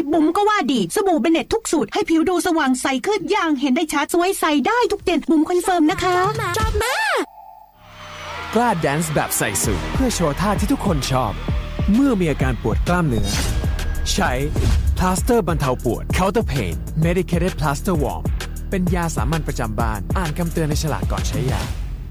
บุ๋มก็ว่าดีสบู่เบเน็ตทุกสูตรให้ผิวดูสว่างใสขึ้นอย่างเห็นได้ชัดสวยใสได้ทุกเดือนบุ๋มคอนเฟิร์มนะคะชอบมากกล้าแดนซ์แบบใส่สูทเพื่อโชว์ท่าที่ทุกคนชอบเมื่อมีอาการปวดกล้ามเนื้อใช้พลาสเตอร์บรรเทาปวด Counter Pain Medicated Plaster Warm เป็นยาสามัญประจำบ้านอ่านคำเตือนในฉลากก่อนใช้ยา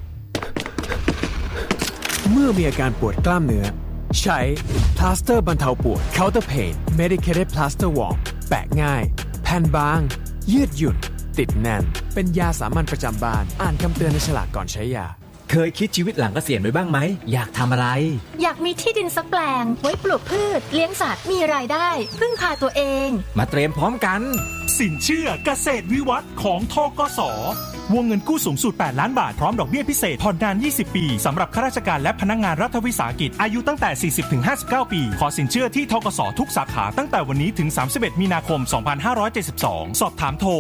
เมื่อมีอาการปวดกล้ามเนื้อใช้พลาสเตอร์บรรเทาปวด Counter Pain Medicated Plaster Warm แปะง่ายแผ่นบางยืดหยุ่นติดแน่นเป็นยาสามัญประจำบ้านอ่านคำเตือนในฉลากก่อนใช้ยาเคยคิดชีวิตหลังเกษียณไว้บ้างไหมอยากทำอะไรอยากมีที่ดินสักแปลงไว้ปลูกพืชเลี้ยงสัตว์มีรายได้พึ่งพาตัวเองมาเตรียมพร้อมกันสินเชื่อเกษตรวิวัฒน์ของธกส.วงเงินกู้สูงสุด8ล้านบาทพร้อมดอกเบี้ยพิเศษผ่อนนาน20ปีสำหรับข้าราชการและพนักงานรัฐวิสาหกิจอายุตั้งแต่ 40-59 ปีขอสินเชื่อที่ธกส.ทุกสาขาตั้งแต่วันนี้ถึง31มีนาคม2572สอบถามโทร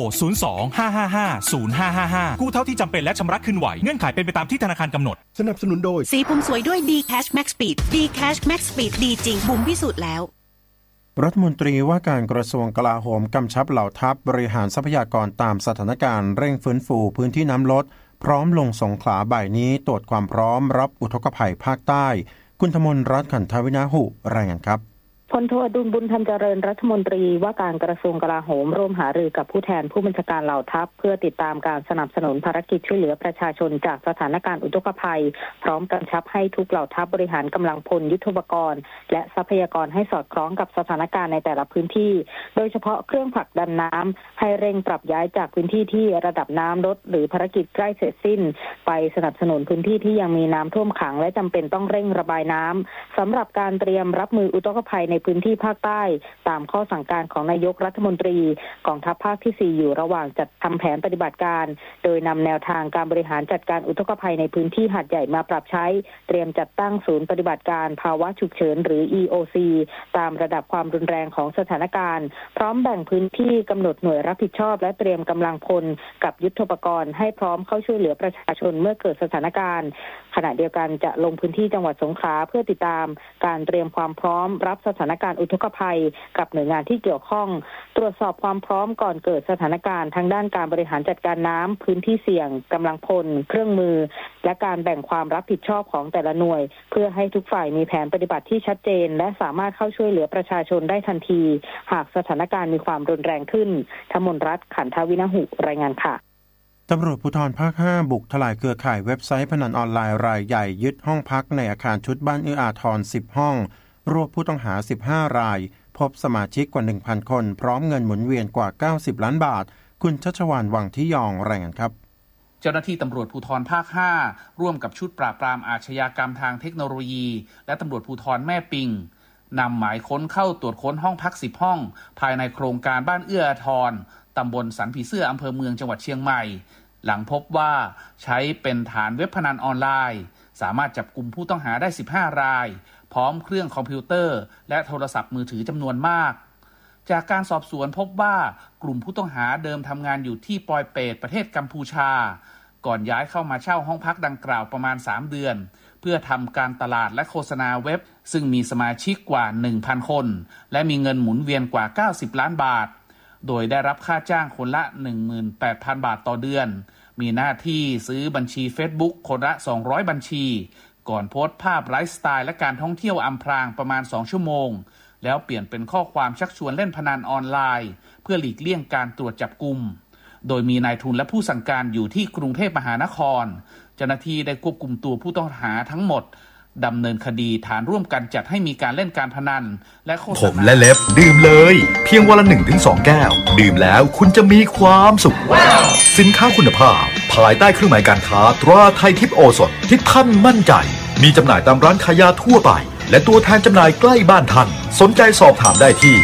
02-555-0555กู้เท่าที่จำเป็นและชำระคืนไหวเงื่อนไขเป็นไปตามที่ธนาคารกำหนดสนับสนุนโดยสีผมสวยด้วย D Cash Max Speed D Cash Max Speed ดีจริงบุ๋มพิสูจน์แล้วรัฐมนตรีว่าการกระทรวงกลาโหมกำชับเหล่าทัพบริหารทรัพยากรตามสถานการณ์เร่งฟื้นฟูพื้นที่น้ำลดพร้อมลงสงขลาบ่ายนี้ตรวจความพร้อมรับอุทกภัยภาคใต้คุณธมนต์รัตน์ขันธวินาหุรายงานครับพลโทอดุลบุญทันเจริญรัฐมนตรีว่าการกระทรวงกลาโหมร่วมหารือกับผู้แทนผู้บัญชาการเหล่าทัพเพื่อติดตามการสนับสนุนภารกิจช่วยเหลือประชาชนจากสถานการณ์อุทกภัยพร้อมกำชับให้ทุกเหล่าทัพบริหารกำลังพลยุทโธปกรณ์และทรัพยากรให้สอดคล้องกับสถานการณ์ในแต่ละพื้นที่โดยเฉพาะเครื่องผลักดันน้ำให้เร่งปรับย้ายจากพื้นที่ที่ระดับน้ำลดหรือภารกิจใกล้เสร็จสิ้นไปสนับสนุนพื้นที่ที่ยังมีน้ำท่วมขังและจำเป็นต้องเร่งระบายน้ำสำหรับการเตรียมรับมืออุทกภัยในพื้นที่ภาคใต้ตามข้อสั่งการของนายกรัฐมนตรีกองทัพภาคที่4อยู่ระหว่างจัดทำแผนปฏิบัติการโดยนำแนวทางการบริหารจัดการอุทกภัยในพื้นที่หาดใหญ่มาปรับใช้เตรียมจัดตั้งศูนย์ปฏิบัติการภาวะฉุกเฉินหรือ EOC ตามระดับความรุนแรงของสถานการณ์พร้อมแบ่งพื้นที่กำหนดหน่วยรับผิดชอบและเตรียมกำลังพลกับยุทโธปกรณ์ให้พร้อมเข้าช่วยเหลือประชาชนเมื่อเกิดสถานการณ์ขณะเดียวกันจะลงพื้นที่จังหวัดสงขลาเพื่อติดตามการเตรียมความพร้อมรับสถานการณ์อุทกภัยกับหน่วยงานที่เกี่ยวข้องตรวจสอบความพร้อมก่อนเกิดสถานการณ์ทางด้านการบริหารจัดการน้ำพื้นที่เสี่ยงกำลังพลเครื่องมือและการแบ่งความรับผิดชอบของแต่ละหน่วยเพื่อให้ทุกฝ่ายมีแผนปฏิบัติที่ชัดเจนและสามารถเข้าช่วยเหลือประชาชนได้ทันทีหากสถานการณ์มีความรุนแรงขึ้นธมนต์รัตน์ขันธวินาหุรายงานค่ะตำรวจภูธรภาค5บุกทลายเครือข่ายเว็บไซต์พนันออนไลน์รายใหญ่ยึดห้องพักในอาคารชุดบ้านเอื้ออาทร10ห้องรวบผู้ต้องหา15รายพบสมาชิกกว่า 1,000 คนพร้อมเงินหมุนเวียนกว่า90ล้านบาทคุณชัชวาลวังทิยองรายงานครับเจ้าหน้าที่ตำรวจภูธรภาค5ร่วมกับชุดปราบปรามอาชญากรรมทางเทคโนโลยีและตำรวจภูธรแม่ปิงนำหมายค้นเข้าตรวจค้นห้องพัก10ห้องภายในโครงการบ้านเอื้ออาทรตำบลสันผีเสื้ออำเภอเมืองจังหวัดเชียงใหม่หลังพบว่าใช้เป็นฐานเว็บพนันออนไลน์สามารถจับกุมผู้ต้องหาได้15รายพร้อมเครื่องคอมพิวเตอร์และโทรศัพท์มือถือจำนวนมากจากการสอบสวนพบว่ากลุ่มผู้ต้องหาเดิมทำงานอยู่ที่ปอยเปตประเทศกัมพูชาก่อนย้ายเข้ามาเช่าห้องพักดังกล่าวประมาณ3เดือนเพื่อทำการตลาดและโฆษณาเว็บซึ่งมีสมาชิกกว่า 1,000 คนและมีเงินหมุนเวียนกว่า90ล้านบาทโดยได้รับค่าจ้างคนละ 18,000 บาทต่อเดือนมีหน้าที่ซื้อบัญชี Facebook คนละ200บัญชีก่อนโพสต์ภาพไลฟ์สไตล์และการท่องเที่ยวอำพรางประมาณ2ชั่วโมงแล้วเปลี่ยนเป็นข้อความชักชวนเล่นพนันออนไลน์เพื่อหลีกเลี่ยงการตรวจจับกุมโดยมีนายทุนและผู้สั่งการอยู่ที่กรุงเทพมหานครเจ้าหน้าที่ได้ควบคุมตัวผู้ต้องหาทั้งหมดดำเนินคดีฐานร่วมกันจัดให้มีการเล่นการพนันและโฆษณาผมและเล็บดื่มเลยเพียงวันละ 1-2 แก้วดื่มแล้วคุณจะมีความสุข สินค้าคุณภาพภายใต้เครื่องหมายการค้าตราไทยทิพย์โอสถที่ท่านมั่นใจมีจำหน่ายตามร้านขายยาทั่วไปและตัวแทนจำหน่ายใกล้บ้านท่านสนใจสอบถามได้ที่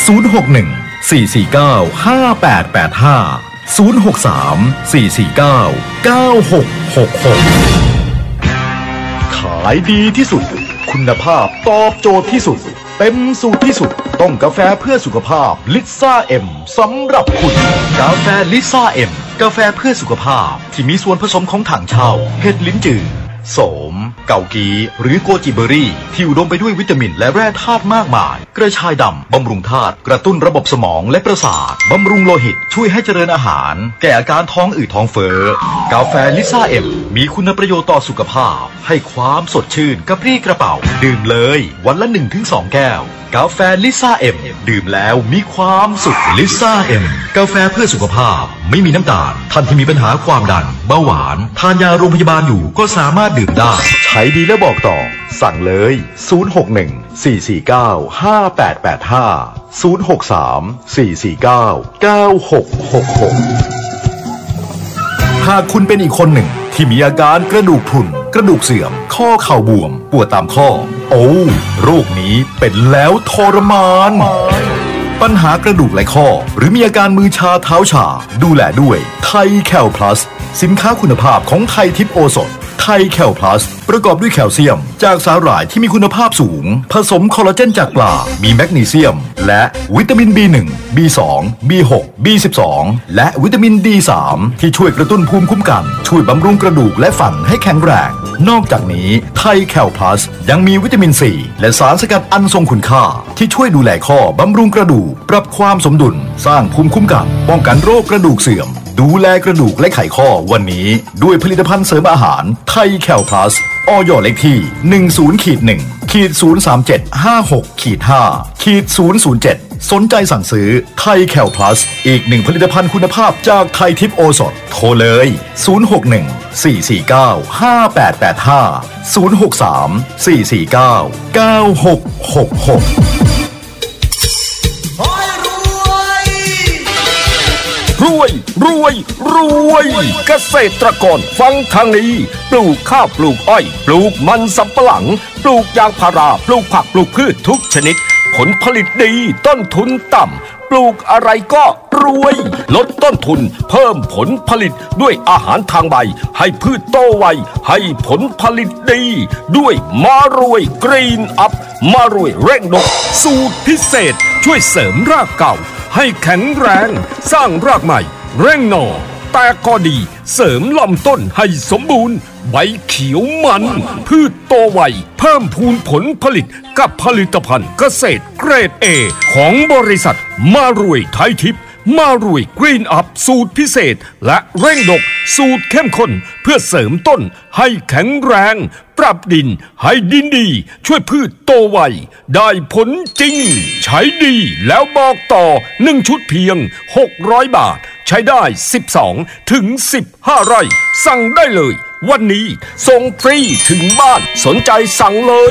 061-449-5885 063-449-9666ขายดีที่สุดคุณภาพตอบโจทย์ที่สุดเต็มสูตรที่สุดต้องกาแฟเพื่อสุขภาพลิซ่าเอ็มสำหรับคุณกาแฟลิซ่าเอ็มกาแฟเพื่อสุขภาพที่มีส่วนผสมของถังเช่าเห็ดลิ้นจือโสมเกากีหรือโกจิเบอรี่ที่อุดมไปด้วยวิตามินและแร่ธาตุมากมายกระชายดำบำรุงธาตุกระตุ้นระบบสมองและประสาทบำรุงโลหิตช่วยให้เจริญอาหารแก้อาการท้องอืดท้องเฟ้อกาแฟลิซ่าเอ็มมีคุณประโยชน์ต่อสุขภาพให้ความสดชื่นกระปรี้กระเป๋าดื่มเลยวันละ 1-2 แก้วกาแฟลิซ่าเอ็มดื่มแล้วมีความสุขลิซ่าเอ็มกาแฟเพื่อสุขภาพไม่มีน้ำตาลท่านที่มีปัญหาความดันเบาหวานทานยาโรงพยาบาลอยู่ก็สามารถดื่มได้ใช้ดีแล้วบอกต่อสั่งเลย061-449-5885 หากคุณเป็นอีกคนหนึ่งที่มีอาการกระดูกพรุนกระดูกเสื่อมข้อเข่าบวมปวดตามข้อโรคนี้เป็นแล้วทรมานปัญหากระดูกและข้อหรือมีอาการมือชาเท้าชาดูแลด้วยไทยแคลพลัสสินค้าคุณภาพของไทยทิพย์โอสถไทยแคลพลัสประกอบด้วยแคลเซียมจากสาหร่ายที่มีคุณภาพสูงผสมคอลลาเจนจากปลามีแมกนีเซียมและวิตามิน B1 B2 B6 B12 และวิตามิน D3 ที่ช่วยกระตุ้นภูมิคุ้มกันช่วยบำรุงกระดูกและฟันให้แข็งแรงนอกจากนี้ไทยแคลพลัสยังมีวิตามิน C และสารสกัดอันทรงคุณค่าที่ช่วยดูแลข้อบำรุงกระดูกปรับความสมดุลสร้างภูมิคุ้มกันป้องกันโรคกระดูกเสื่อมดูแลกระดูกและไขข้อวันนี้ด้วยผลิตภัณฑ์เสริมอาหารไทยแคลพลัสอย.เลขที่ 10-1-03756-5-007 สนใจสั่งซื้อไทยแคลพลัสอีกหนึ่งผลิตภัณฑ์คุณภาพจากไทยทิพย์โอสถโทรเลย061-449-5885 063-449-9666รวยเกษตรกรฟังทางนี้ปลูกข้าวปลูกอ้อยปลูกมันสำปะหลังปลูกยางพาราปลูกผักปลูกพืชทุกชนิดผลผลิตดีต้นทุนต่ำปลูกอะไรก็รวยลดต้นทุนเพิ่มผลผลิตด้วยอาหารทางใบให้พืชโตไวให้ผลผลิตดีด้วยมารวยกรีนอัพมารวยเร่งดกสูตรพิเศษช่วยเสริมรากเก่าให้แข็งแรงสร้างรากใหม่เร่งหน่อแต่ก็ดีเสริมลำต้นให้สมบูรณ์ใบเขียวมันพืชโตไวเพิ่มพูนผลผลิตกับผลิตภัณฑ์เกษตรเกรด A ของบริษัทมารวยไทยทิพย์มารวยกรีนอัพสูตรพิเศษและเร่งดกสูตรเข้มข้นเพื่อเสริมต้นให้แข็งแรงปรับดินให้ดินดีช่วยพืชโตไวได้ผลจริงใช้ดีแล้วบอกต่อ1ชุดเพียง600 บาทใช้ได้12-15 ไร่สั่งได้เลยวันนี้ส่งฟรีถึงบ้านสนใจสั่งเลย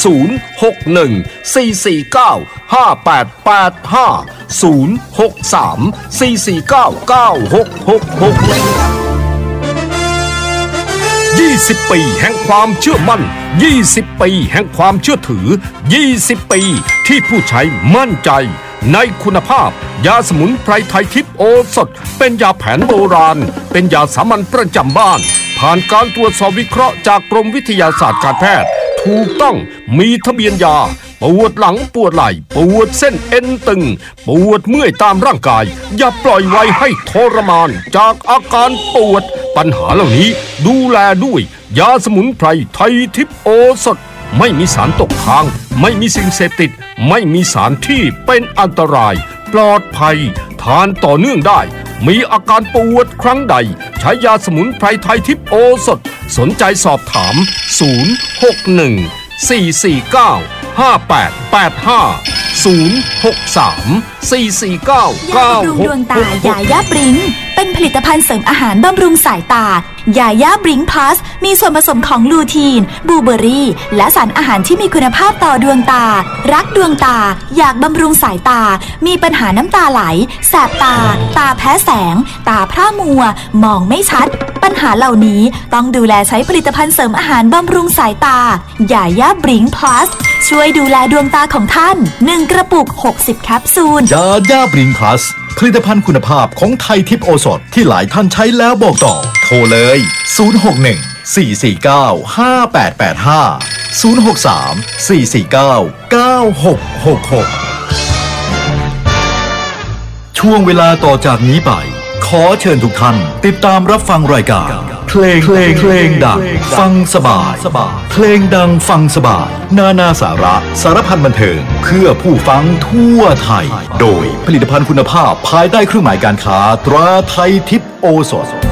061-449-5685-063-449-9666 20 ปีแห่งความเชื่อมั่น20 ปีแห่งความเชื่อถือ20 ปีที่ผู้ใช้มั่นใจในคุณภาพยาสมุนไพรไทยทิพย์โอสถเป็นยาแผนโบราณเป็นยาสามัญประจำบ้านผ่านการตรวจสอบวิเคราะห์จากกรมวิทยาศาสตร์การแพทย์ถูกต้องมีทะเบียนยาปวดหลังปวดไหล่ปวดเส้นเอ็นตึงปวดเมื่อยตามร่างกายอย่าปล่อยไว้ให้ทรมานจากอาการปวดปัญหาเหล่านี้ดูแลด้วยยาสมุนไพรไทยทิพย์โอสถไม่มีสารตกค้างไม่มีสิ่งเสพติดไม่มีสารที่เป็นอันตรายปลอดภัยทานต่อเนื่องได้มีอาการปวดครั้งใดใช้ยาสมุนไพรไทยทิพย์โอสถสนใจสอบถาม061-449-5885 063-449-9666 ยาบำรุงดวงตายาย่าบริ้งเป็นผลิตภัณฑ์เสริมอาหารบำรุงสายตายาย่าบริ้งพลัสมีส่วนผสมของลูทีนบลูเบอร์รี่และสารอาหารที่มีคุณภาพต่อดวงตารักดวงตาอยากบำรุงสายตามีปัญหาน้ำตาไหลแสบตาตาแพ้แสงตาพร่ามัวมองไม่ชัดปัญหาเหล่านี้ต้องดูแลใช้ผลิตภัณฑ์เสริมอาหารบำรุงสายตายาย่าบริ้งพลัสช่วยดูแลดวงตาของท่าน1กระปุก60แคปซูลยาย่าบริ้งพลัสผลิตภัณฑ์คุณภาพของไทยทิพย์โอสถที่หลายท่านใช้แล้วบอกต่อโทรเลย061-449-5885 063-449-9666ช่วงเวลาต่อจากนี้ไปขอเชิญทุกท่านติดตามรับฟังรายการเพลงดังฟังสบายเพลงดังฟังสบายนาสาระสารพันบันเทิงเพื่อผู้ฟังทั่วไทยโดยผลิตภัณฑ์คุณภาพภายใต้เครื่องหมายการค้าตราไทยทิพย์โอสถ